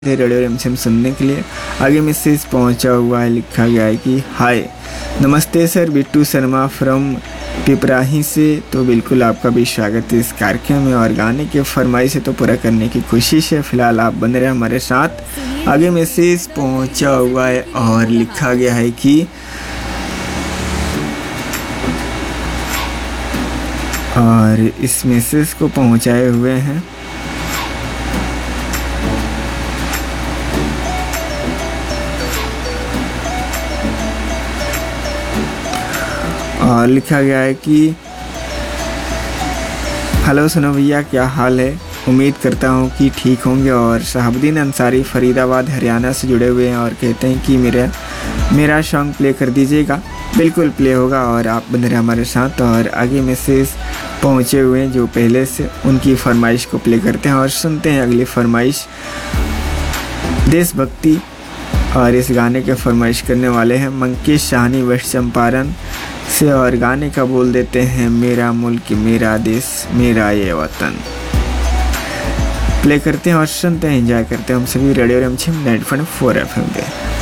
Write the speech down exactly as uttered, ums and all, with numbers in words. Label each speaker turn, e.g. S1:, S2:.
S1: थे रेडियो रिमझिम सुनने के लिए। आगे मैसेज पहुंचा हुआ है, लिखा गया है कि हाय नमस्ते सर, बिट्टू शर्मा फ्रॉम पिपराही से। तो बिल्कुल आपका भी स्वागत है इस कार्यक्रम में और गाने के फरमाइश है तो पूरा करने की कोशिश है। फिलहाल आप बन रहे हमारे साथ। आगे मैसेज पहुंचा हुआ है और लिखा गया है कि और इस मैसेज को पहुंचाए हुए हैं और लिखा गया है कि हेलो सुनो भैया, क्या हाल है? उम्मीद करता हूँ कि ठीक होंगे। और शहाबुद्दीन अंसारी फरीदाबाद हरियाणा से जुड़े हुए हैं और कहते हैं कि मेरा मेरा सॉन्ग प्ले कर दीजिएगा। बिल्कुल प्ले होगा और आप बन रहे हमारे साथ। और आगे मैसेज पहुँचे हुए हैं जो पहले से, उनकी फरमाइश को प्ले करते हैं और सुनते हैं अगली फरमाइश देशभक्ति। और इस गाने के फरमाइश करने वाले हैं मंकेश शाहनी वेस्ट चंपारण से और गाने का बोल देते हैं मेरा मुल्क मेरा देश मेरा ये वतन। प्ले करते हैं और सुनते हैं, एंजॉय करते हैं हम सभी रेडियो रिमझिम ninety point four F M पे।